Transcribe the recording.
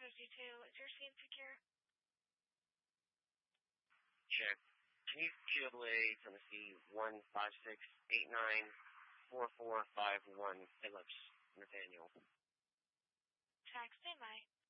52. Is your scene secure? Check. Can you QA Tennessee 156894451 ellipse Nathaniel? Check. Stand by.